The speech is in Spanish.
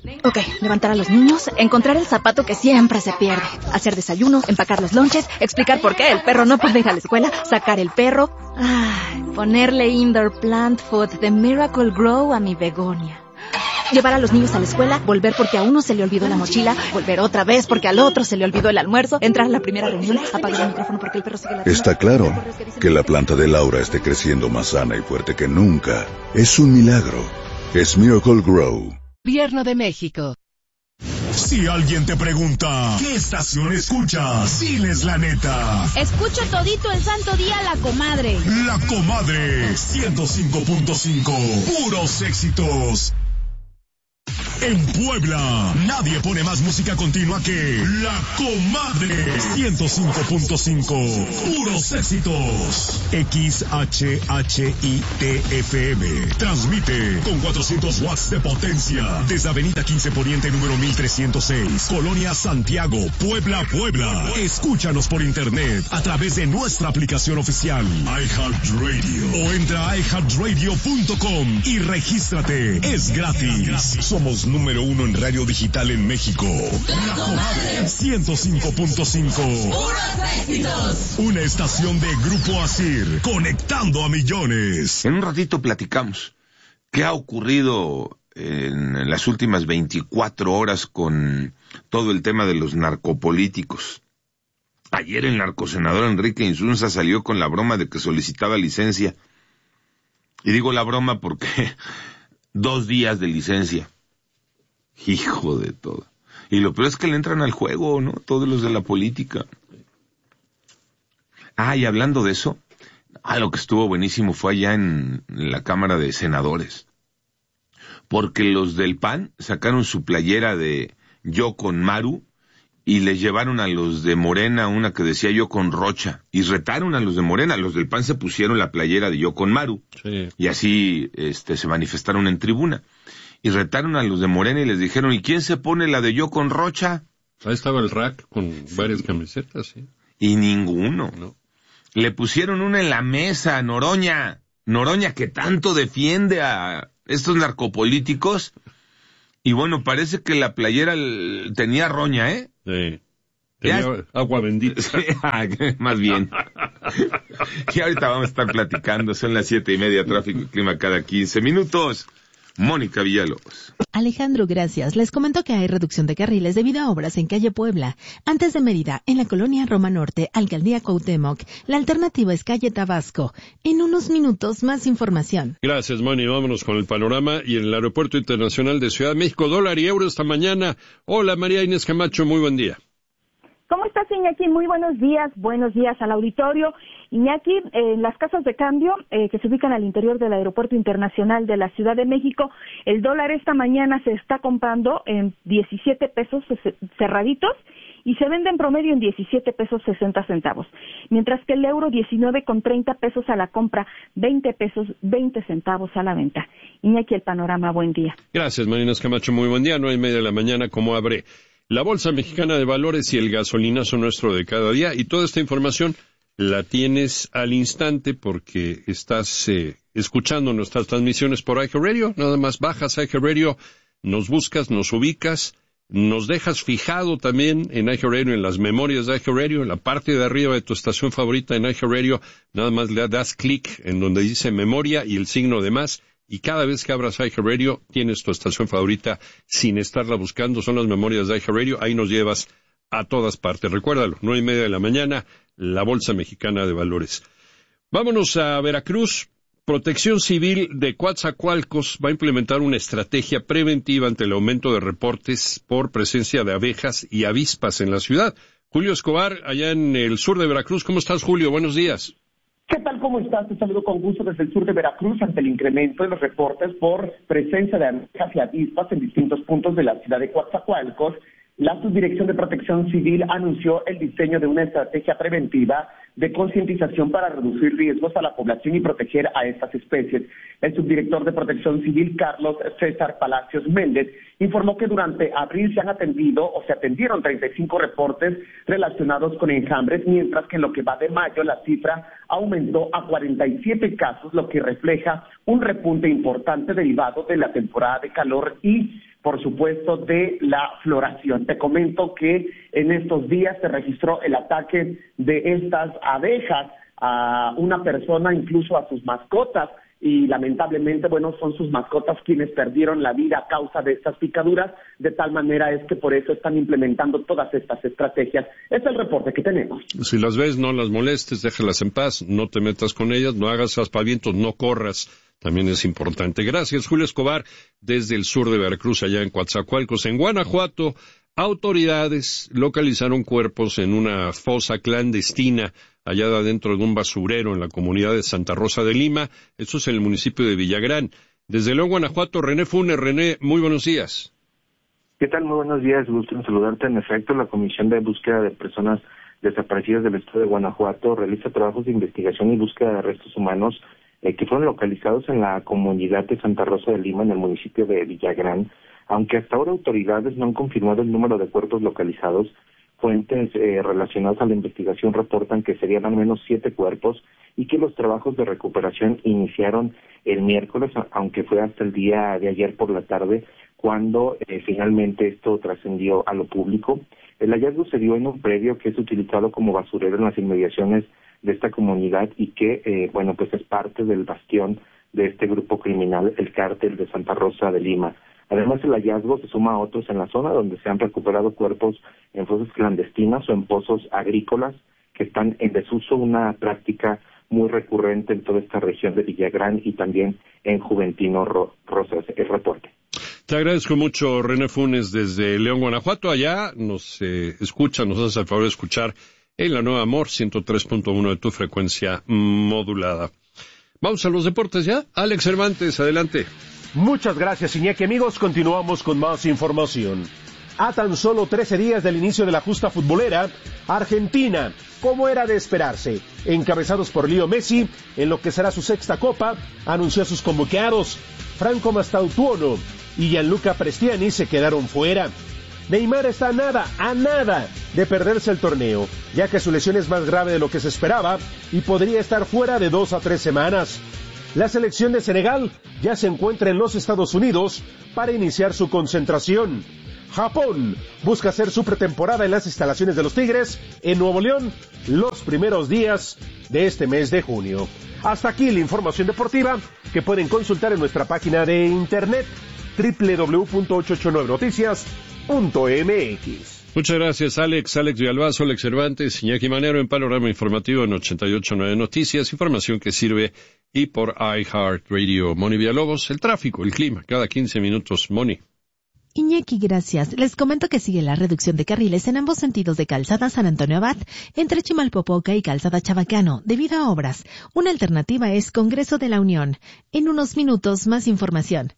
Ok, levantar a los niños, encontrar el zapato que siempre se pierde, hacer desayuno, empacar los lonches, explicar por qué el perro no puede ir a la escuela, sacar el perro, ponerle indoor plant food de Miracle Grow a mi begonia. Llevar a los niños a la escuela, volver porque a uno se le olvidó la mochila, volver otra vez porque al otro se le olvidó el almuerzo, entrar a la primera reunión, apagar el micrófono porque el perro sigue ladrando. Está claro que la planta de Laura esté creciendo más sana y fuerte que nunca. Es un milagro. Es Miracle Grow. Gobierno de México. Si alguien te pregunta, ¿qué estación escuchas? Diles la neta. Escucho todito el santo día La Comadre. La Comadre 105.5. Puros éxitos. En Puebla, nadie pone más música continua que La Comadre 105.5. Puros éxitos. XHHITFM. Transmite con 400 watts de potencia desde Avenida 15 Poniente número 1306, Colonia Santiago, Puebla, Puebla. Escúchanos por internet a través de nuestra aplicación oficial iHeartRadio o entra a iHeartRadio.com y regístrate. Es gratis. Somos número 1 en radio digital en México. La Comadre 105.5. Una estación de Grupo Asir, conectando a millones. En un ratito platicamos qué ha ocurrido en las últimas 24 horas con todo el tema de los narcopolíticos. Ayer el narcosenador Enrique Insunza salió con la broma de que solicitaba licencia. Y digo la broma porque 2 días de licencia. Hijo de todo. Y lo peor es que le entran al juego, ¿no? Todos los de la política. Y hablando de eso, lo que estuvo buenísimo fue allá en la Cámara de Senadores. Porque los del PAN sacaron su playera de Yo con Maru y les llevaron a los de Morena una que decía Yo con Rocha. Y retaron a los de Morena. Los del PAN se pusieron la playera de Yo con Maru. Sí. Y así se manifestaron en tribuna. Y retaron a los de Morena y les dijeron, ¿y quién se pone la de Yo con Rocha? Ahí estaba el rack con varias camisetas, sí. Y ninguno. No. Le pusieron una en la mesa a Noroña. Noroña que tanto defiende a estos narcopolíticos. Y bueno, parece que la playera tenía roña, ¿eh? Sí. Tenía agua bendita. Sí, más bien. Y ahorita vamos a estar platicando. Son las 7:30, tráfico y clima cada 15 minutos. Mónica Villalobos. Alejandro, gracias. Les comento que hay reducción de carriles debido a obras en calle Puebla. Antes de Mérida, en la colonia Roma Norte, Alcaldía Cuauhtémoc, la alternativa es calle Tabasco. En unos minutos, más información. Gracias, Moni. Vámonos con el panorama. Y en el Aeropuerto Internacional de Ciudad de México, dólar y euro esta mañana. Hola, María Inés Camacho, muy buen día. ¿Cómo estás, Iñaki? Muy buenos días al auditorio. Iñaki, en las casas de cambio que se ubican al interior del Aeropuerto Internacional de la Ciudad de México, el dólar esta mañana se está comprando en 17 pesos cerraditos y se vende en promedio en 17 pesos 60 centavos, mientras que el euro 19,30 pesos a la compra, 20 pesos 20 centavos a la venta. Iñaki, el panorama, buen día. Gracias, María Inés Camacho, muy buen día. 9:30 de la mañana, ¿cómo abre la Bolsa Mexicana de Valores y el gasolinazo nuestro de cada día? Y toda esta información la tienes al instante porque estás escuchando nuestras transmisiones por iHeartRadio. Nada más bajas iHeartRadio, nos buscas, nos ubicas, nos dejas fijado también en iHeartRadio, en las memorias de iHeartRadio, en la parte de arriba de tu estación favorita en iHeartRadio. Nada más le das clic en donde dice memoria y el signo de más. Y cada vez que abras iHeartRadio, tienes tu estación favorita sin estarla buscando. Son las memorias de iHeartRadio. Ahí nos llevas a todas partes. Recuérdalo, 9:30 de la mañana, la Bolsa Mexicana de Valores. Vámonos a Veracruz. Protección Civil de Coatzacoalcos va a implementar una estrategia preventiva ante el aumento de reportes por presencia de abejas y avispas en la ciudad. Julio Escobar, allá en el sur de Veracruz. ¿Cómo estás, Julio? Buenos días. ¿Qué tal? ¿Cómo estás? Te saludo con gusto desde el sur de Veracruz ante el incremento de los reportes por presencia de abejas y avispas en distintos puntos de la ciudad de Coatzacoalcos. La Subdirección de Protección Civil anunció el diseño de una estrategia preventiva de concientización para reducir riesgos a la población y proteger a estas especies. El subdirector de Protección Civil, Carlos César Palacios Méndez, informó que durante abril se atendieron 35 reportes relacionados con enjambres, mientras que en lo que va de mayo la cifra aumentó a 47 casos, lo que refleja un repunte importante derivado de la temporada de calor y por supuesto, de la floración. Te comento que en estos días se registró el ataque de estas abejas a una persona, incluso a sus mascotas, y lamentablemente, bueno, son sus mascotas quienes perdieron la vida a causa de estas picaduras, de tal manera es que por eso están implementando todas estas estrategias. Es el reporte que tenemos. Si las ves, no las molestes, déjalas en paz, no te metas con ellas, no hagas aspavientos, no corras, también es importante. Gracias, Julio Escobar, desde el sur de Veracruz, allá en Coatzacoalcos. En Guanajuato, autoridades localizaron cuerpos en una fosa clandestina hallada dentro de un basurero en la comunidad de Santa Rosa de Lima. Esto es en el municipio de Villagrán. Desde León, Guanajuato, René Funes. René, muy buenos días. ¿Qué tal? Muy buenos días. Gusto en saludarte. En efecto, la Comisión de Búsqueda de Personas Desaparecidas del Estado de Guanajuato realiza trabajos de investigación y búsqueda de restos humanos que fueron localizados en la comunidad de Santa Rosa de Lima, en el municipio de Villagrán. Aunque hasta ahora autoridades no han confirmado el número de cuerpos localizados, fuentes relacionadas a la investigación reportan que serían al menos 7 cuerpos y que los trabajos de recuperación iniciaron el miércoles, aunque fue hasta el día de ayer por la tarde cuando finalmente esto trascendió a lo público. El hallazgo se dio en un predio que es utilizado como basurero en las inmediaciones de esta comunidad y que, pues es parte del bastión de este grupo criminal, el Cártel de Santa Rosa de Lima. Además, el hallazgo se suma a otros en la zona donde se han recuperado cuerpos en fosas clandestinas o en pozos agrícolas que están en desuso, una práctica muy recurrente en toda esta región de Villagrán y también en Juventino Rosas. El reporte. Te agradezco mucho, René Funes, desde León, Guanajuato. Allá nos escucha, nos hace el favor de escuchar en la Nueva Amor 103.1 de tu frecuencia modulada. Vamos a los deportes ya. Alex Cervantes, adelante. Muchas gracias, Iñaki. Amigos, continuamos con más información. A tan solo 13 días del inicio de la justa futbolera, Argentina, como era de esperarse, encabezados por Leo Messi, en lo que será su sexta copa, anunció a sus convocados. Franco Mastautuono y Gianluca Prestiani se quedaron fuera. Neymar está a nada de perderse el torneo, ya que su lesión es más grave de lo que se esperaba y podría estar fuera de 2 a 3 semanas. La selección de Senegal ya se encuentra en los Estados Unidos para iniciar su concentración. Japón busca hacer su pretemporada en las instalaciones de los Tigres en Nuevo León los primeros días de este mes de junio. Hasta aquí la información deportiva que pueden consultar en nuestra página de internet www.889noticias.mx. Muchas gracias, Alex Villalbazo, Alex Cervantes, Iñaki Manero en Panorama Informativo en 88.9 Noticias, información que sirve y por iHeartRadio. Moni Villalobos, el tráfico, el clima, cada 15 minutos, Moni. Iñaki, gracias. Les comento que sigue la reducción de carriles en ambos sentidos de Calzada San Antonio Abad, entre Chimalpopoca y Calzada Chabacano, debido a obras. Una alternativa es Congreso de la Unión. En unos minutos, más información.